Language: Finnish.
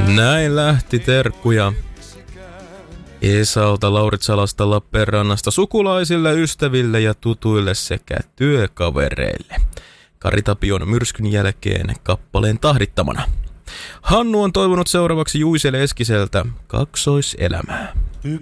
Näin lähti terkkuja Esalta, Lauritsalasta, Lappeenrannasta sukulaisille, ystäville ja tutuille sekä työkavereille. Kari Tapion myrskyn jälkeen kappaleen tahdittamana. Hannu on toivonut seuraavaksi Juiselle Eskiseltä kaksoiselämää.